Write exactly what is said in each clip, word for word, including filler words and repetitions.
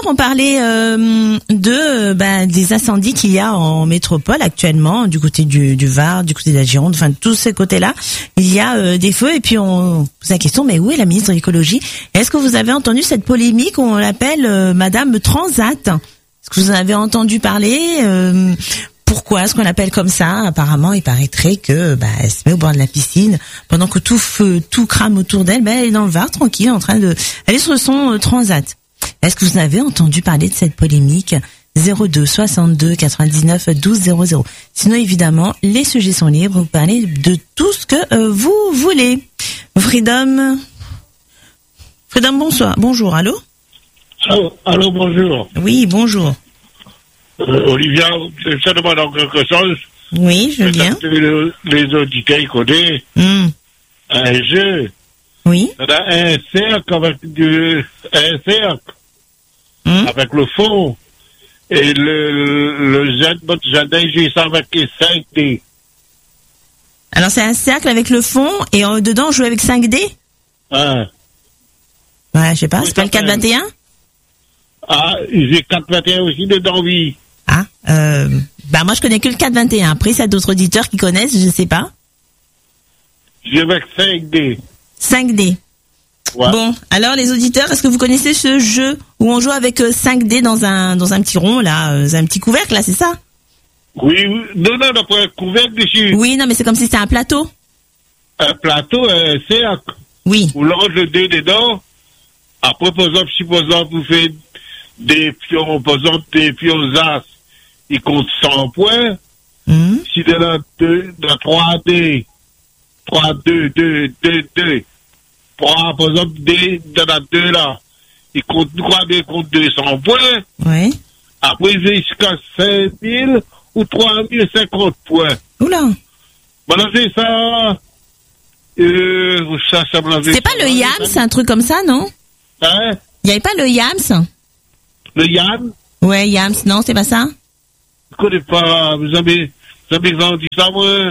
on parlait euh, de bah, des incendies qu'il y a en métropole actuellement, du côté du, du Var, du côté de la Gironde, enfin tous ces côtés-là. Il y a euh, des feux et puis on pose la question, mais où est la ministre de l'écologie? Est-ce que vous avez entendu cette polémique où on l'appelle euh, Madame Transat? Est-ce que vous en avez entendu parler? euh, Pourquoi est-ce qu'on l'appelle comme ça? Apparemment, il paraîtrait que bah, elle se met au bord de la piscine pendant que tout feu, tout crame autour d'elle. Ben, elle est dans le Var, tranquille, en train de, elle est sur son euh, Transat. Est-ce que vous avez entendu parler de cette polémique? Zéro deux soixante-deux quatre-vingt-dix-neuf douze zéro zéro. Sinon, évidemment, les sujets sont libres. Vous parlez de tout ce que euh, vous voulez. Freedom, Freedom, bonsoir, bonjour, allô? Allô, allô, bonjour. Oui, bonjour. Euh, Olivia, je te demande en quelque chose. Oui, je viens. Les, les auditeurs, ils connaissent Mm. un jeu. Oui. On a un cercle avec du, un cercle Mm. avec le fond. Et le, le jet, votre jardin, j'ai ça avec les cinq D. Alors, c'est un cercle avec le fond et euh, dedans, on joue avec cinq D? Hein? Ouais, je sais pas, Oui, c'est pas le ça quatre vingt et un? Ah, j'ai quatre vingt et un aussi dedans, oui. Ah, euh, bah moi je connais que le quatre vingt et un. Après, ça d'autres auditeurs qui connaissent, je sais pas. J'ai avec cinq D. cinq D. Ouais. Bon, alors les auditeurs, est-ce que vous connaissez ce jeu où on joue avec euh, cinq D dans un dans un petit rond là, euh, un petit couvercle là, c'est ça? Oui, oui. Non, non, d'après un couvercle dessus. Oui, non, mais c'est comme si c'était un plateau. Un plateau, un cercle. Oui. Vous lance le dé dedans. Après, par exemple, si par exemple vous faites des pions, par exemple des pions as, ils comptent cent points. Mmh. Si dans la deux, dans trois D, trois, deux, deux, deux, deux, trois, par exemple, des, dans la deux là, ils comptent, trois D comptent deux cents points. Ouais. Après, ils vont jusqu'à cinq mille ou trois mille cinquante points. Oula. Voilà, c'est ça. Euh, ça, ça me l'avait C'est pas le Yams, c'est un truc comme ça, non? Hein? Il y avait pas le Yams? Le Yann? Ouais, Yams, non, c'est pas ça? Je connais pas, vous avez, vous avez vendu ça, moi.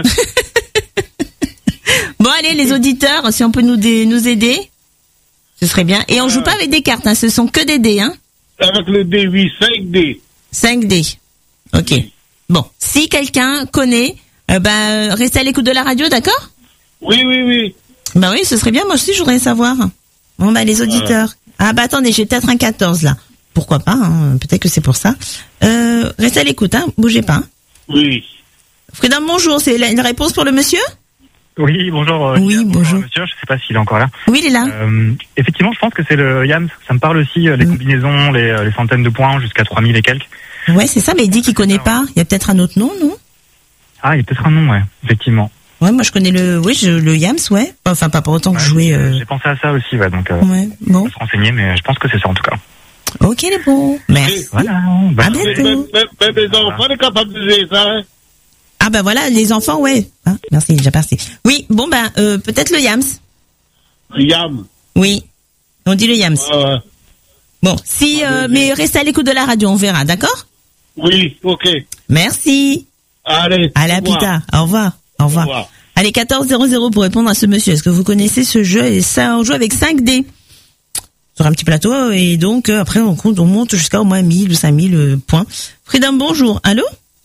Bon, allez, les auditeurs, si on peut nous dé- nous aider, ce serait bien. Et on joue pas avec des cartes, hein, ce sont que des dés, hein? Avec le D huit, cinq D. cinq D. Ok. Bon, si quelqu'un connaît, euh, ben, restez à l'écoute de la radio, d'accord? Oui, oui, oui. Ben oui, ce serait bien, moi aussi, je voudrais savoir. Bon, bah, les auditeurs. Ah, bah, attendez, j'ai peut-être un quatorze, là. Pourquoi pas, hein, peut-être que c'est pour ça. Euh, restez à l'écoute, hein, bougez pas. Oui. Freedom, bonjour, c'est la- une réponse pour le monsieur? Oui, bonjour. euh, Oui, Yann, bonjour. Monsieur, je sais pas s'il est encore là. Oui, il est là. Euh, effectivement, je pense que c'est le Yams. Ça me parle aussi, euh, les Mm. combinaisons, les, euh, les centaines de points jusqu'à trois mille et quelques. Ouais, c'est ça, mais il dit qu'il connaît pas. Il y a peut-être un autre nom, non? Ah, il y a peut-être un nom, ouais, effectivement. Ouais, moi, je connais le, oui, je, le Yams, ouais. Enfin, pas pour autant que Ouais, je jouais, j'ai- euh... J'ai pensé à ça aussi, ouais, donc euh, ouais, bon. on va se renseigner, mais je pense que c'est ça en tout cas. Ok, les bons. Merci. Voilà. Bah, À Mais, bientôt. mais, mais, mais les enfants, on est capable de dire ça, hein? Ah, ben voilà, les enfants, ouais. Hein, merci, il est déjà passé. Oui, bon, ben, euh, peut-être le Yams. Yam. Oui. On dit le Yams. Euh, Bon, si, euh, mais restez à l'écoute de la radio, on verra, d'accord? oui, ok. Merci. Allez. Allez, à au plus revoir. tard. Au revoir. Au revoir. Au revoir. Allez, quatorze zéro zéro pour répondre à ce monsieur. Est-ce que vous connaissez ce jeu? Et ça, on joue avec cinq D. Sur un petit plateau, et donc, euh, après, on compte, on monte jusqu'à au moins mille ou cinq mille euh, points. Freedom, bonjour. Allô?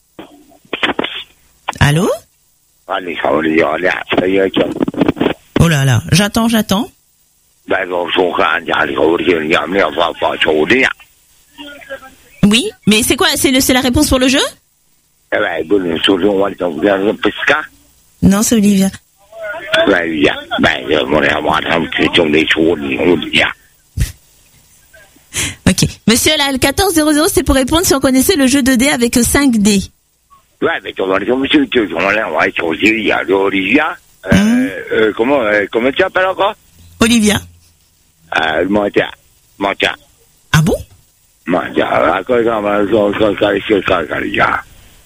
Allô? Allez, ça va dire, allez, ça y est, Oh là là, j'attends, j'attends. ben, bonjour, quand il y a les ouvriers, il y a les enfants, sur le lien. Oui, mais c'est quoi? C'est le, c'est la réponse pour le jeu? Eh ben, bon, sur le roi, donc, il y a un pesca. Non, c'est Olivia. Ben, il y a, ben, mon amour, c'est sur les choses, il y a. Ok. Monsieur, là, le quatorze zéro zéro, c'est pour répondre si on connaissait le jeu deux D avec cinq D. Ouais, mais tu vas dire, monsieur, tu vas là, ouais, sur le il y a l'Olivia. Euh, Hum. euh, comment, euh, comment tu t'appelles encore? Olivia. Euh, Montia. Montia. Ah bon? Montia. À quoi ça va, ça, ça, ça, ça, ça, ça, il y a.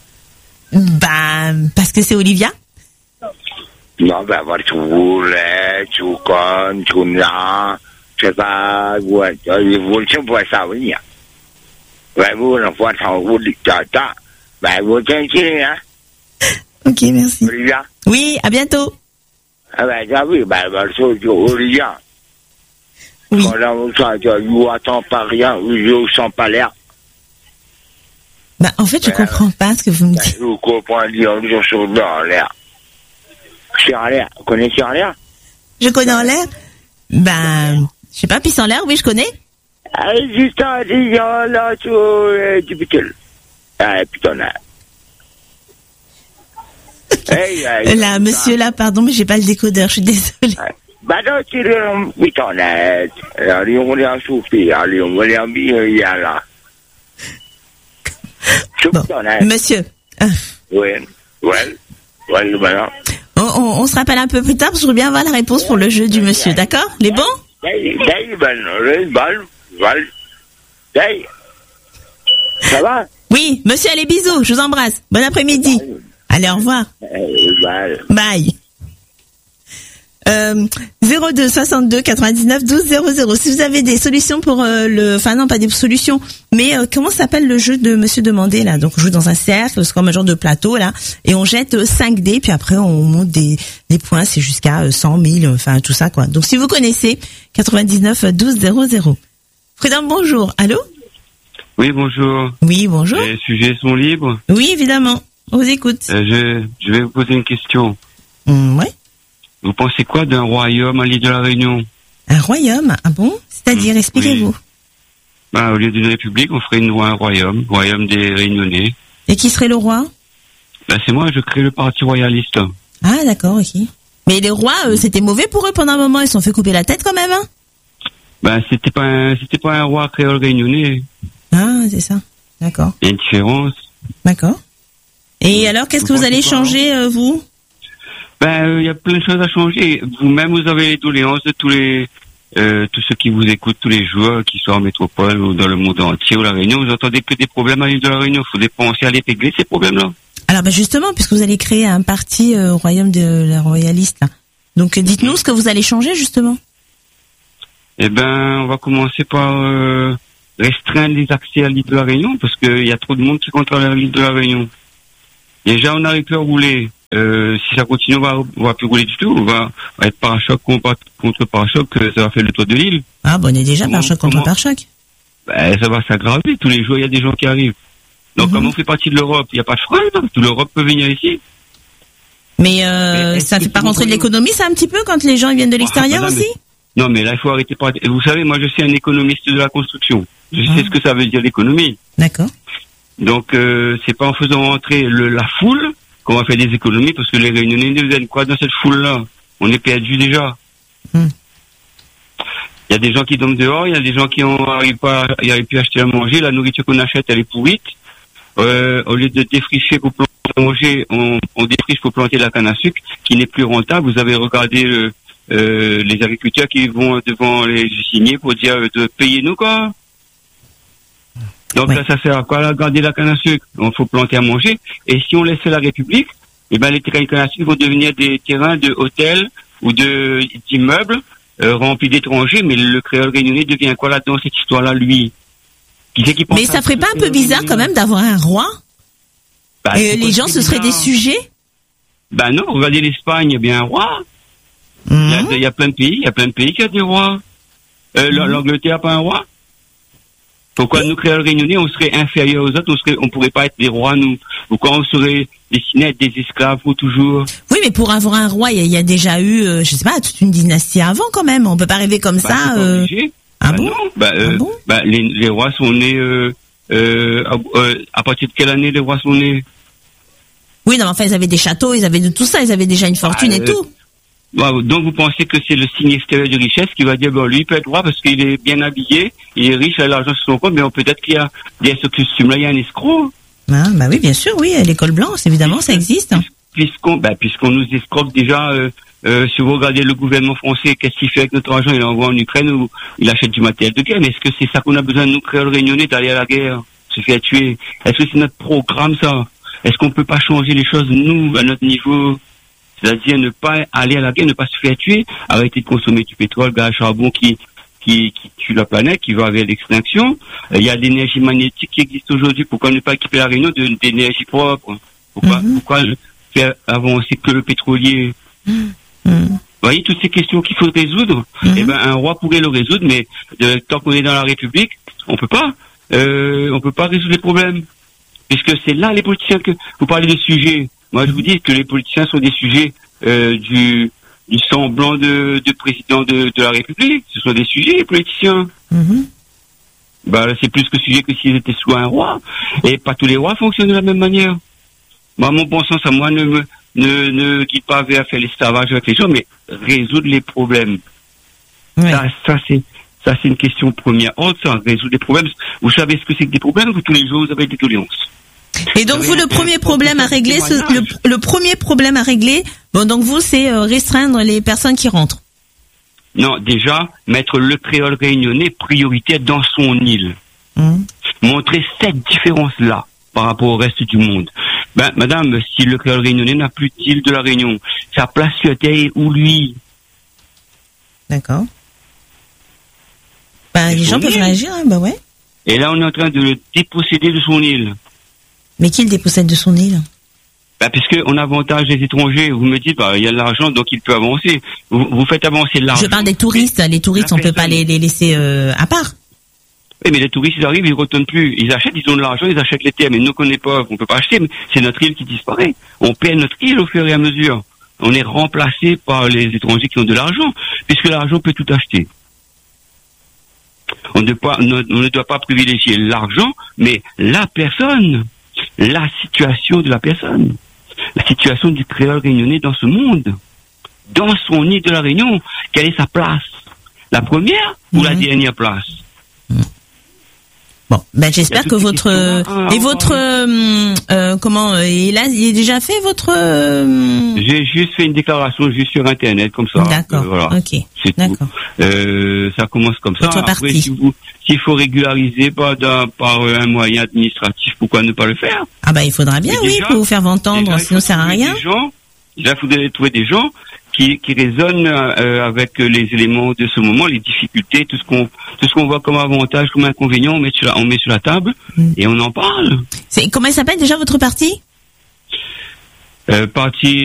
Ben, parce que c'est Olivia. Non, ben, voilà, tu voulais, tu connais, tu n'as, je sais pas, ouais, tu voulais, tu vois ça venir. Ouais, vous, on voit ça, vous, les tata. Ben, vous, tiens, hein? Ok, merci. Olivia? Oui, à bientôt. Ah ben, t'as vu, ben, ben, c'est Olivia. Oui. Quand là, ça, tu attends pas rien, je sens pas l'air. Bah, en fait, je Ouais. comprends pas ce que vous me dites. Je comprends dire, je suis dans l'air. Sur l'air, vous connaissez sur l'air? Je connais en l'air? Ben, je sais pas, pisse en l'air, oui, je connais. Ah, juste en disant là, sur euh, du putain. Ah, putain, là. Hey, hey, Là, monsieur, là, pardon, mais j'ai pas le décodeur, je suis désolée. Bah non, c'est le putain, là. Allez, on est en souffler, allez, on va aller en bien, il y a là. Bon, monsieur, euh, Oui, oui, oui, voilà. on, on, on se rappelle un peu plus tard, parce que je voudrais bien avoir la réponse pour le jeu du monsieur, d'accord? Les bons? Hey, hey, ben, le bal, bal. Hey. Ça va? Oui, monsieur, allez, bisous, je vous embrasse. Bon après-midi. Allez, au revoir. Hey, bal. Bye. Euh, zéro deux soixante-deux quatre-vingt-dix-neuf douze zéro zéro. Si vous avez des solutions pour euh, le, enfin non pas des solutions, mais euh, comment s'appelle le jeu de Monsieur Demandé là? Donc on joue dans un cercle, c'est comme un genre de plateau là, et on jette euh, cinq dés, puis après on monte des des points, c'est jusqu'à euh, cent mille, enfin tout ça quoi. Donc si vous connaissez, quatre-vingt-dix-neuf douze zéro zéro. Prud'homme, bonjour. Allô? Oui, bonjour. Oui, bonjour. Les sujets sont libres. Oui, évidemment. On vous écoute. Euh, je, je vais vous poser une question. Hum, ouais. Vous pensez quoi d'un royaume à l'île de la Réunion? Un royaume? Ah bon? C'est-à-dire, Mmh, expliquez-vous. oui. Bah, au lieu d'une république, on ferait une, un royaume, royaume des Réunionnais. Et qui serait le roi? Bah, c'est moi, je crée le parti royaliste. Ah, d'accord, ok. Mais les rois, euh, c'était mauvais pour eux pendant un moment, ils se sont fait couper la tête quand même, hein? Bah, c'était pas un, c'était pas un roi créole réunionnais. Ah, c'est ça. D'accord. Il y a une différence. D'accord. Et alors, qu'est-ce Vous que vous pensez allez quoi, changer, euh, vous? Ben, il euh, y a plein de choses à changer. Vous-même, vous avez les doléances de tous les, euh, tous ceux qui vous écoutent tous les jours, qui sont en métropole ou dans le monde entier ou la Réunion. Vous entendez que des problèmes à l'île de la Réunion. Il faudrait penser à les régler, ces problèmes-là. Alors, bah, justement, puisque vous allez créer un parti euh, au royaume de la royaliste, là. Donc, euh, dites-nous ce que vous allez changer, justement. Eh ben, on va commencer par euh, restreindre les accès à l'île de la Réunion, parce qu'il y a trop de monde qui contrôle l'île de la Réunion. Déjà, on n'arrive plus à rouler. Euh, si ça continue, on va, on va plus rouler du tout. On va, on va être par-choc contre, contre par-choc, ça va faire le tour de l'île. Ah, bon, on est déjà Comment- par choc contre comment- par choc. Ben, ça va s'aggraver. Tous les jours, il y a des gens qui arrivent. Donc, Mhm. comme on fait partie de l'Europe, il n'y a pas de frein. hein. Toute l'Europe peut venir ici. Mais, euh, Mais ça est-ce fait que pas vous rentrer de voulez- l'économie, ça, un petit peu, quand les gens ils viennent de l'extérieur Ah, madame, aussi? Non, mais là, il faut arrêter par... Vous savez, moi, je suis un économiste de la construction. Je Ah. sais ce que ça veut dire, l'économie. D'accord. Donc, euh, c'est pas en faisant rentrer le, la foule qu'on va faire des économies, parce que les Réunionnais ne viennent quoi dans cette foule-là? On est perdus déjà. Hmm. Il y a des gens qui dorment dehors, il y a des gens qui n'arrivent pas, ils n'arrivent plus à acheter à manger, la nourriture qu'on achète, elle est pourrite. Euh, au lieu de défricher pour planter à manger, on, on défriche pour planter la canne à sucre, qui n'est plus rentable. Vous avez regardé le, euh, les agriculteurs qui vont devant les usiniers pour dire euh, de payer nous quoi. Donc Ouais. là, ça sert à quoi, là, garder la canne à sucre? Il faut planter à manger. Et si on laisse la République, eh ben, les terrains de canne à sucre vont devenir des terrains de hôtels ou de, d'immeubles, euh, remplis d'étrangers. Mais le créole réunionnais devient quoi là-dedans, cette histoire-là, lui? Qui c'est qui pense Mais à ça ferait ce pas un peu créole bizarre réunionnais? quand même d'avoir un roi? Bah, Et c'est les pas gens, si ce seraient des bizarre. sujets? Ben non, regardez l'Espagne, il y a bien un roi. Il y, a, Mhm. il y a plein de pays, il y a plein de pays qui ont des rois. Euh, Mhm. L'Angleterre n'a pas un roi. Pourquoi nous, créoles réunionnais, on serait inférieurs aux autres, on serait, on pourrait pas être des rois, nous? Pourquoi on serait destinés à être des esclaves pour toujours? Oui, mais pour avoir un roi, il y, a- il y a déjà eu, euh, je sais pas, toute une dynastie avant quand même. On peut pas rêver comme Bah, ça. c'est pas euh, obligé. Ah Bah bon? non. Bah, euh, Ah bon bah, les, les rois sont nés, euh, euh, à, euh, à partir de quelle année les rois sont nés? Oui, non, mais enfin, ils avaient des châteaux, ils avaient de tout ça, ils avaient déjà une fortune Ah, et euh, tout. Bah, donc vous pensez que c'est le signe extérieur de richesse qui va dire bon lui il peut être roi parce qu'il est bien habillé, il est riche, il a l'argent sur son compte, mais peut-être qu'il y a derrière ce costume-là il y a un escroc. Ah, bah oui, bien sûr, oui, l'école blanche, évidemment, ça existe. Puisqu'on bah, puisqu'on nous escroque déjà, euh, euh, si vous regardez le gouvernement français, qu'est-ce qu'il fait avec notre argent? Il l'envoie en Ukraine ou il achète du matériel de guerre. Mais est-ce que c'est ça qu'on a besoin de nous créoles réunionnais d'aller à la guerre, se faire tuer? Est-ce que c'est notre programme ça? Est-ce qu'on peut pas changer les choses nous à notre niveau? C'est-à-dire ne pas aller à la guerre, ne pas se faire tuer, arrêter de consommer du pétrole, gaz, charbon qui, qui, qui tue la planète, qui va vers l'extinction. Euh, Il y a l'énergie magnétique qui existe aujourd'hui. Pourquoi ne pas équiper la Réunion de- d'énergie propre? Pourquoi, Mhm. pourquoi faire avancer que le pétrolier? Mhm. voyez, toutes ces questions qu'il faut résoudre, Mhm. eh ben, un roi pourrait le résoudre, mais euh, tant qu'on est dans la République, on peut pas, euh, on peut pas résoudre les problèmes. Puisque c'est là les politiciens que vous parlez de sujets. Moi, je vous dis que les politiciens sont des sujets euh, du, du semblant de, de président de, de la République. Ce sont des sujets, les politiciens. Mhm. Bah, c'est plus que sujet que s'ils étaient sous un roi. Et pas tous les rois fonctionnent de la même manière. Moi, mon bon sens à moi ne me ne, ne quitte pas vers faire l'esclavage avec les gens, mais résoudre les problèmes. Ouais. Ça, ça c'est ça c'est une question première. Autre, ça, résoudre les problèmes. Vous savez ce que c'est que des problèmes? Vous, tous les jours, vous avez des doléances. Et donc vous, le premier problème à régler, ce- le, le premier problème à régler, bon donc vous, c'est euh, restreindre les personnes qui rentrent. Non, déjà, mettre le créole réunionnais prioritaire dans son île. Mhm. Montrer cette différence-là par rapport au reste du monde. Ben, madame, si le créole réunionnais n'a plus d'île de la Réunion, sa place sur la terre est où, lui? D'accord. Ben, Et les gens son peuvent île. réagir, hein, bah ouais. Et là, on est en train de le déposséder de son île. Mais qui le dépossède de son île? Ben, puisque on avantage les étrangers, vous me dites, bah, il y a de l'argent, donc il peut avancer. Vous, vous faites avancer de l'argent. Je parle des touristes. Les touristes, La on peut pas personne- les, les laisser euh, à part. Oui, mais les touristes, ils arrivent, ils ne retournent plus. Ils achètent, ils ont de l'argent, ils achètent les terres. Mais nous, qu'on n'est pas, on peut pas acheter, mais c'est notre île qui disparaît. On perd notre île au fur et à mesure. On est remplacé par les étrangers qui ont de l'argent, puisque l'argent peut tout acheter. On ne, pas, on ne doit pas privilégier l'argent, mais la personne, la situation de la personne, la situation du créole réunionnais dans ce monde, dans son île de la Réunion. Quelle est sa place? La première ou Mhm. la dernière place? Bon, ben j'espère Il y a que toutes ces votre questions-là. Ah, et votre euh, euh, comment euh, et là il est déjà fait votre euh, J'ai juste fait une déclaration juste sur Internet, comme ça. D'accord. Euh, voilà. Ok. C'est tout. D'accord. Euh, ça commence comme ça. Votre Après, parti. si vous, s'il faut régulariser par, d'un- par euh, un moyen administratif, pourquoi ne pas le faire? Ah bah il faudra bien, Mais oui, déjà- pour vous faire entendre, Déjà, il sinon faut ça sert à trouver rien. des gens- Déjà, il faudrait trouver des gens qui, qui raisonnent euh, avec les éléments de ce moment, les difficultés, tout ce qu'on, tout ce qu'on voit comme avantage, comme inconvénient, on met sur la, on met sur la table Mm. et on en parle. C'est comment il s'appelle déjà votre parti? Euh, parti